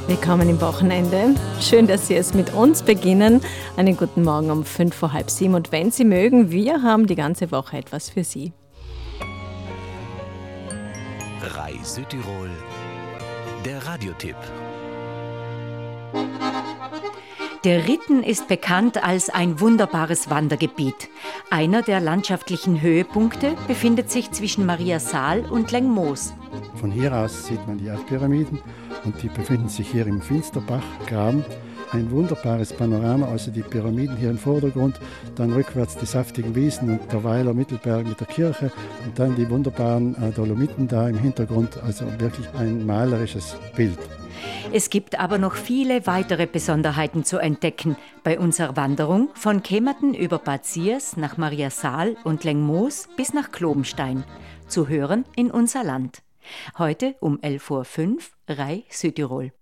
Willkommen im Wochenende. Schön, dass Sie es mit uns beginnen. Einen guten Morgen um 6:05. Und wenn Sie mögen, wir haben die ganze Woche etwas für Sie. RAI Südtirol, der Radiotipp. Der Ritten ist bekannt als ein wunderbares Wandergebiet. Einer der landschaftlichen Höhepunkte befindet sich zwischen Mariasaal und Lengmoos. Von hier aus sieht man die Alppyramiden und die befinden sich hier im Finsterbachgraben. Ein wunderbares Panorama, also die Pyramiden hier im Vordergrund, dann rückwärts die saftigen Wiesen und der Weiler Mittelberg mit der Kirche und dann die wunderbaren Dolomiten da im Hintergrund, also wirklich ein malerisches Bild. Es gibt aber noch viele weitere Besonderheiten zu entdecken bei unserer Wanderung von Kemerten über Bad Siers nach Mariasaal und Lengmoos bis nach Klobenstein. Zu hören in unser Land. Heute um 11:05 Uhr, RAI Südtirol.